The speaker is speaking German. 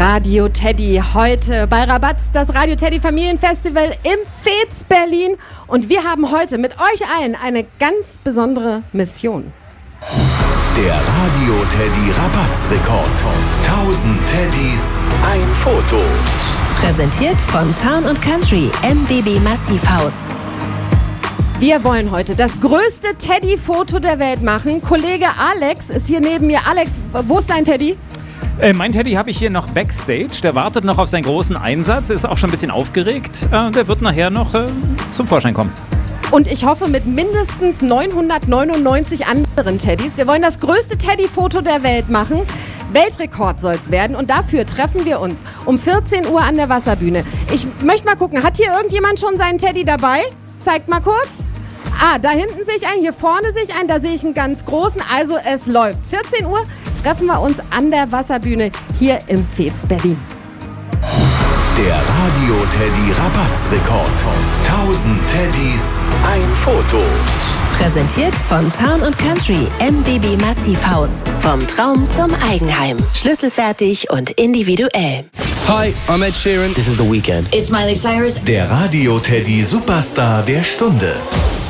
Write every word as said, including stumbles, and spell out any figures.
Radio Teddy heute bei Rabatz, das Radio Teddy Familienfestival im Veets Berlin. Und wir haben heute mit euch allen eine ganz besondere Mission. Der Radio Teddy Rabatz-Rekord. tausend Teddys, ein Foto. Präsentiert von Town und Country, M B B Massivhaus. Wir wollen heute das größte Teddy-Foto der Welt machen. Kollege Alex ist hier neben mir. Alex, wo ist dein Teddy? Äh, mein Teddy habe ich hier noch backstage. Der wartet noch auf seinen großen Einsatz, ist auch schon ein bisschen aufgeregt. Äh, der wird nachher noch äh, zum Vorschein kommen. Und ich hoffe mit mindestens neunhundertneunundneunzig anderen Teddys. Wir wollen das größte Teddy-Foto der Welt machen. Weltrekord soll es werden und dafür treffen wir uns um vierzehn Uhr an der Wasserbühne. Ich möchte mal gucken, hat hier irgendjemand schon seinen Teddy dabei? Zeigt mal kurz. Ah, da hinten sehe ich einen, hier vorne sehe ich einen, da sehe ich einen ganz großen. Also es läuft. vierzehn Uhr treffen wir uns an der Wasserbühne hier im Veets Berlin. Der Radio Teddy Rabatz-Rekord. tausend Teddys, ein Foto. Präsentiert von Town und Country, M B B Massivhaus. Vom Traum zum Eigenheim. Schlüsselfertig und individuell. Hi, I'm Ed Sheeran. This is The Weeknd. It's Miley Cyrus. Der Radio Teddy Superstar der Stunde.